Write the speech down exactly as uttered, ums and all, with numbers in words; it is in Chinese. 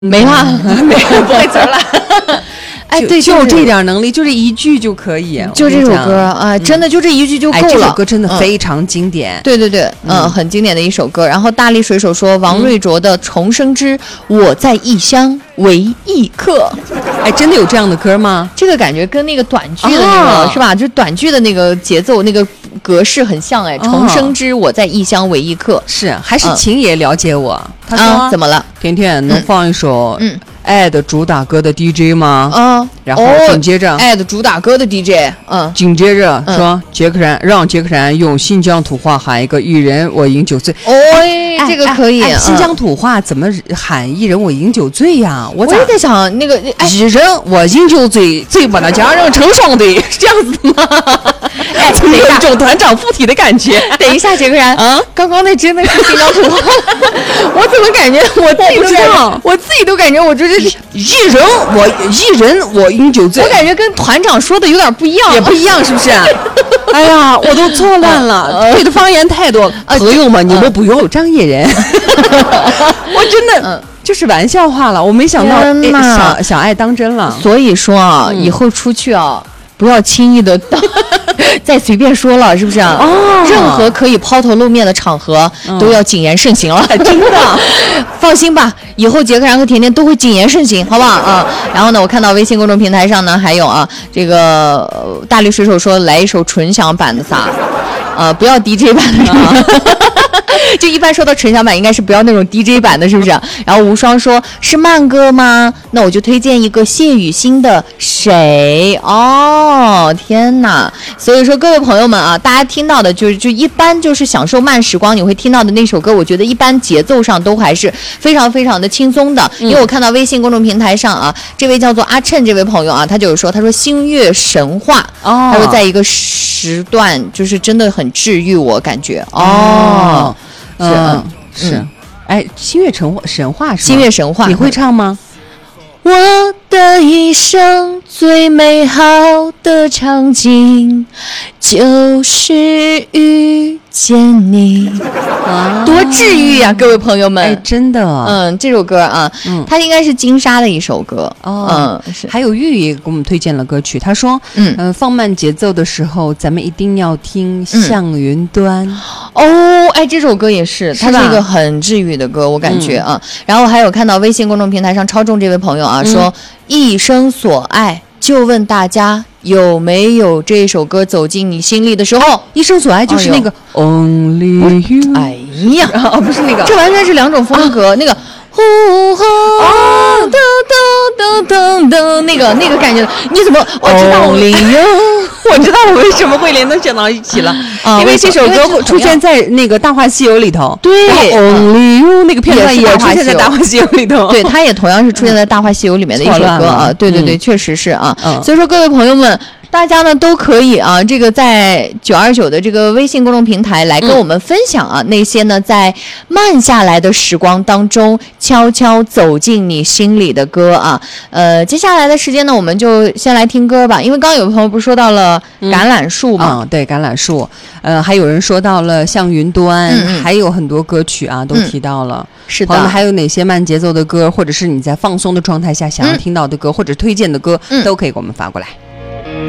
没了，没不会词了。 哎，对，就这点能力，就这一句就可以， 就这首歌啊，真的就这一句就够了。 这首歌真的非常经典， 对对对，嗯，很经典的一首歌。然后大力水手说王瑞卓的《重生之我在异乡为异客》， 哎，真的有这样的歌吗？ 这个感觉跟那个短剧的那个是吧？就是短剧的那个节奏那个格式很像哎。重生之我在异乡为异客， 是还是秦爷了解我？他说怎么了？ 甜甜能放一首嗯。爱的主打歌的 D J 吗？ 嗯， 然后紧接着、 哦、爱的主打歌的 D J， 嗯， 紧接着说杰克然让杰克然用新疆土话喊一个一人我饮酒醉。 哦，哎、这个可以、 哎哎。新疆土话怎么喊一人我饮酒醉呀？我我也在想那个一人我饮酒醉，醉把那家人成双对，是这样子吗？哎，怎么有一种团长附体的感觉？ 等一下，杰克然啊，刚刚那真的是新疆土话，我怎么感觉我自己都感觉，我自己都感觉我这是。 一人我一人我饮酒醉， 我感觉跟团长说的有点不一样， 也不一样，是不是？哎呀，我都错乱了，对的方言太多。朋友们，你们不用张野人，我真的就是玩笑话了，我没想到小小爱当真了。 所以说啊，以后出去啊，不要轻易的再随便说了，是不是啊？哦，任何可以抛头露面的场合都要谨言慎行了， 真的。 放心吧，以后杰克然和甜甜都会谨言慎行，好不好啊？然后呢，我看到微信公众平台上呢，还有啊，这个、呃、大力水手说来一首纯享版的啥，呃，不要 D J 版的啥。就一般说到纯享版，应该是不要那种 D J 版的，是不是？然后无双说是慢歌吗？那我就推荐一个谢雨欣的谁哦，天哪！所以说各位朋友们啊，大家听到的就就一般就是享受慢时光，你会听到的那首歌，我觉得一般节奏上都还是非常非常的轻松的。因为我看到微信公众平台上啊，这位叫做阿趁这位朋友啊，他就是说，他说星月神话，哦，他说在一个时段就是真的很治愈我感觉哦。 是嗯是，嗯、哎，星月神话神话是星月神话， 你会唱吗？ 我的一生最美好的场景就是遇见你，啊，多治愈呀、啊！各位朋友们， 哎，真的， 嗯，这首歌啊，嗯，它应该是金莎的一首歌， 哦，嗯，是。还有玉也给我们推荐了歌曲，他说，嗯、呃，放慢节奏的时候，咱们一定要听《向云端》。嗯、 哦，哎，这首歌也是，它是一个很治愈的歌，我感觉啊。嗯、然后还有看到微信公众平台上超重这位朋友啊，说、嗯、一生所爱，就问大家。有没有这首歌走进你心里的时候？ 一生所爱就是那个、哦、Only You。 哎呀， 哦，不是那个， 这完全是两种风格。啊、那个呼呼哦，噔噔噔噔噔，那个那个感觉，你怎么？我知道我 Only You， 我知道我为什么会连都想到一起了，啊、因为这首歌出现在那个《大话西游》里头。 对 ，Only You 那个片段也出现在《大话西游》里头。 对，它也同样是出现在《大话西游》里面的一首歌啊。对对对，嗯、确实是啊。嗯、所以说，各位朋友们。大家呢都可以啊，这个在九二九的这个微信公众平台来跟我们分享啊，嗯、那些呢在慢下来的时光当中悄悄走进你心里的歌啊。呃，接下来的时间呢，我们就先来听歌吧，因为刚刚有朋友不是说到了橄榄树嘛， 嗯，对，橄榄树，呃，还有人说到了向云端，嗯、还有很多歌曲啊都提到了。嗯、 是的， 朋友们还有哪些慢节奏的歌，或者是你在放松的状态下想要听到的歌，嗯、或者推荐的歌，嗯、都可以给我们发过来。